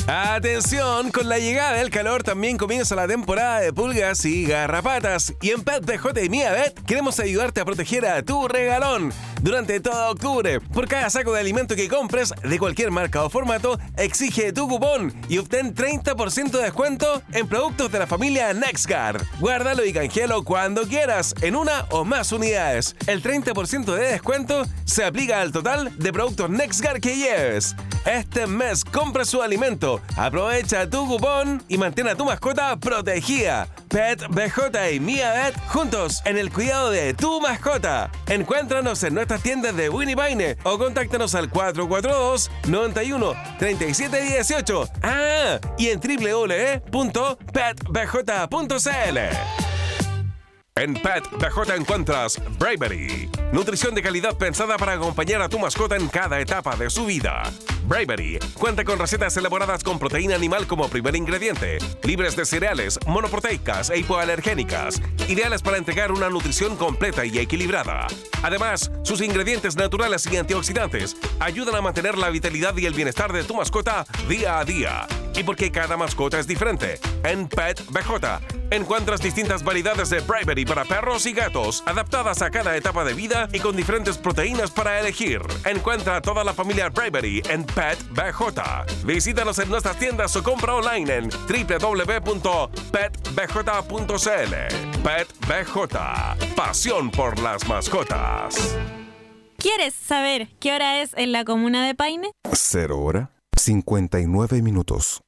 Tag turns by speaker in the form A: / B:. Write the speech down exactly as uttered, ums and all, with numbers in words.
A: Atención, con la llegada del calor también comienza la temporada de pulgas y garrapatas. Y en Pet B J y MiaVet queremos ayudarte a proteger a tu regalón durante todo octubre. Por cada saco de alimento que compres de cualquier marca o formato, exige tu cupón y obtén treinta por ciento de descuento en productos de la familia NextGuard. Guárdalo y canjealo cuando quieras, en una o más unidades. El treinta por ciento de descuento se aplica al total de productos NextGuard que lleves. Este mes compra su alimento, aprovecha tu cupón y mantén a tu mascota protegida. Pet B J y MiaVet juntos en el cuidado de tu mascota. Encuéntranos en nuestras tiendas de Winnie o contáctanos al cuatro cuatro dos, nueve uno, tres siete uno ocho. Ah, y en doble u doble u doble u punto pet b j punto c l. En Pet B J encuentras Bravery, nutrición de calidad pensada para acompañar a tu mascota en cada etapa de su vida. Bravery cuenta con recetas elaboradas con proteína animal como primer ingrediente, libres de cereales, monoproteicas e hipoalergénicas, ideales para entregar una nutrición completa y equilibrada. Además, sus ingredientes naturales y antioxidantes ayudan a mantener la vitalidad y el bienestar de tu mascota día a día. Y porque cada mascota es diferente, en Pet B J encuentras distintas variedades de Bravery para perros y gatos, adaptadas a cada etapa de vida y con diferentes proteínas para elegir. Encuentra toda la familia Bravery en Pet B J. Visítanos en nuestras tiendas o compra online en doble u doble u doble u punto pet b j punto c l. Pet B J. Pasión por las mascotas.
B: ¿Quieres saber qué hora es en la comuna de Paine?
C: Cero hora, cincuenta y nueve minutos.